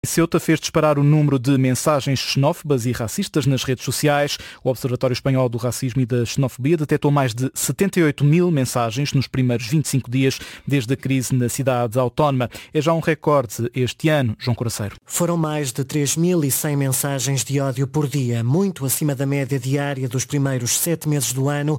Ceuta fez disparar o número de mensagens xenófobas e racistas nas redes sociais. O Observatório Espanhol do Racismo e da Xenofobia detectou mais de 78 mil mensagens nos primeiros 25 dias desde a crise na cidade autónoma. É já um recorde este ano, João Coraceiro. Foram mais de 3.100 mensagens de ódio por dia, muito acima da média diária dos primeiros 7 meses do ano,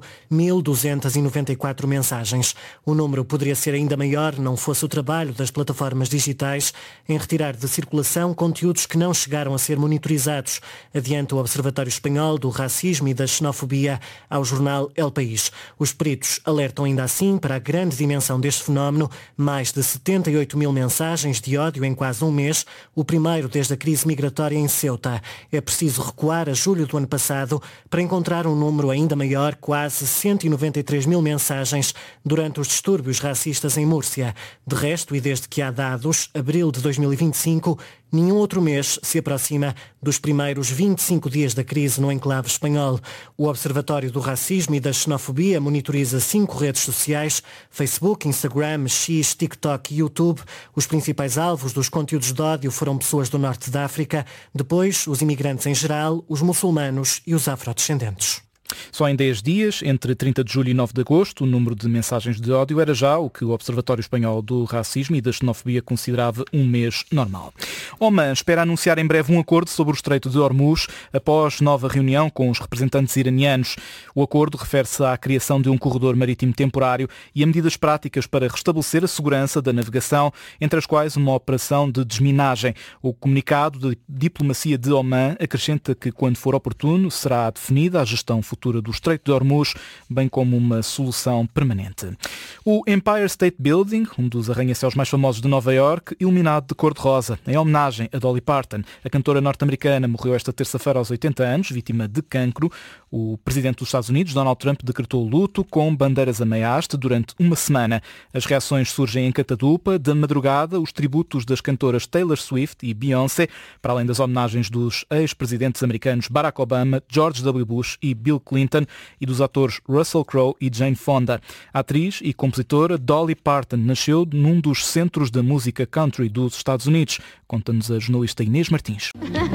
1.294 mensagens. O número poderia ser ainda maior, não fosse o trabalho das plataformas digitais em retirar de circulação conteúdos que não chegaram a ser monitorizados, adianta o Observatório Espanhol do Racismo e da Xenofobia ao jornal El País. Os peritos alertam ainda assim para a grande dimensão deste fenómeno, mais de 78 mil mensagens de ódio em quase um mês, o primeiro desde a crise migratória em Ceuta. É preciso recuar a julho do ano passado para encontrar um número ainda maior, quase 193 mil mensagens durante os distúrbios racistas em Múrcia. De resto, e desde que há dados, abril de 2025, nenhum outro mês se aproxima dos primeiros 25 dias da crise no enclave espanhol. O Observatório do Racismo e da Xenofobia monitoriza 5 redes sociais: Facebook, Instagram, X, TikTok e YouTube. Os principais alvos dos conteúdos de ódio foram pessoas do norte da África, depois os imigrantes em geral, os muçulmanos e os afrodescendentes. Só em 10 dias, entre 30 de julho e 9 de agosto, o número de mensagens de ódio era já o que o Observatório Espanhol do Racismo e da Xenofobia considerava um mês normal. Oman espera anunciar em breve um acordo sobre o Estreito de Hormuz após nova reunião com os representantes iranianos. O acordo refere-se à criação de um corredor marítimo temporário e a medidas práticas para restabelecer a segurança da navegação, entre as quais uma operação de desminagem. O comunicado de diplomacia de Oman acrescenta que, quando for oportuno, será definida a gestão futura do Estreito de Hormuz, bem como uma solução permanente. O Empire State Building, um dos arranha-céus mais famosos de Nova Iorque, iluminado de cor-de-rosa, em homenagem a Dolly Parton. A cantora norte-americana morreu esta terça-feira aos 80 anos, vítima de cancro. O presidente dos Estados Unidos, Donald Trump, decretou luto com bandeiras a meia haste durante uma semana. As reações surgem em catadupa. De madrugada, os tributos das cantoras Taylor Swift e Beyoncé, para além das homenagens dos ex-presidentes americanos Barack Obama, George W. Bush e Bill Clinton, e dos atores Russell Crowe e Jane Fonda. A atriz e compositora Dolly Parton nasceu num dos centros da música country dos Estados Unidos, conta-nos a jornalista Inês Martins.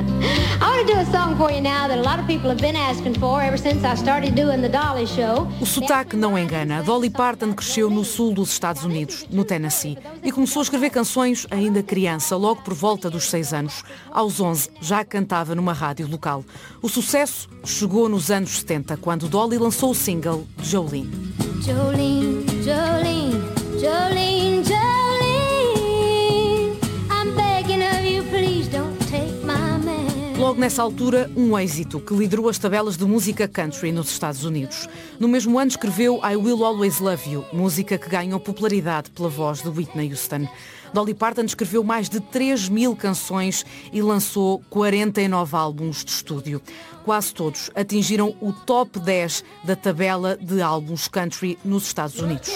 O sotaque não engana. Dolly Parton cresceu no sul dos Estados Unidos, no Tennessee, e começou a escrever canções ainda criança, logo por volta dos 6 anos. Aos 11 já cantava numa rádio local. O sucesso chegou nos anos 70, quando Dolly lançou o single Jolene. Jolene, Jolene, Jolene, Jolene, I'm begging of you, please don't take my man. Logo nessa altura, um êxito que liderou as tabelas de música country nos Estados Unidos. No mesmo ano escreveu I Will Always Love You, música que ganhou popularidade pela voz de Whitney Houston. Dolly Parton escreveu mais de 3.000 canções e lançou 49 álbuns de estúdio. Quase todos atingiram o top 10 da tabela de álbuns country nos Estados Unidos.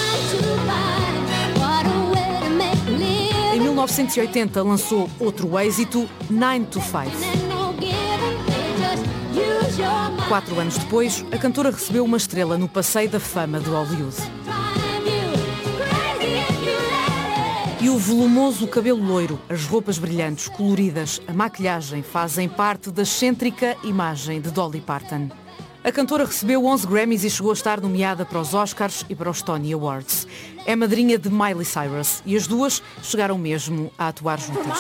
Em 1980 lançou outro êxito, 9 to 5. 4 anos depois, a cantora recebeu uma estrela no Passeio da Fama de Hollywood. E o volumoso cabelo loiro, as roupas brilhantes, coloridas, a maquilhagem fazem parte da excêntrica imagem de Dolly Parton. A cantora recebeu 11 Grammys e chegou a estar nomeada para os Oscars e para os Tony Awards. É madrinha de Miley Cyrus e as duas chegaram mesmo a atuar juntas.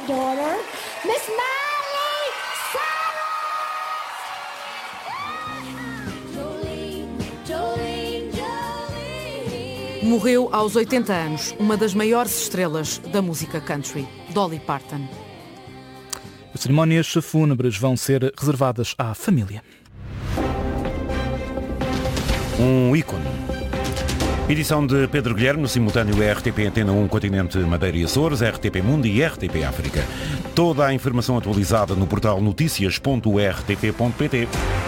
Morreu aos 80 anos, uma das maiores estrelas da música country, Dolly Parton. As cerimónias fúnebres vão ser reservadas à família. Um ícone. Edição de Pedro Guilherme, no simultâneo RTP Antena 1 Continente Madeira e Açores, RTP Mundo e RTP África. Toda a informação atualizada no portal noticias.rtp.pt.